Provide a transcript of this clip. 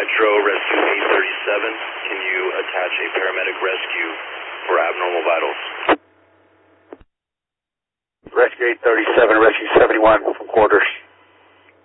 Metro, Rescue 837. Can you attach a paramedic rescue for abnormal vitals? Rescue 837, Rescue 71 from quarters.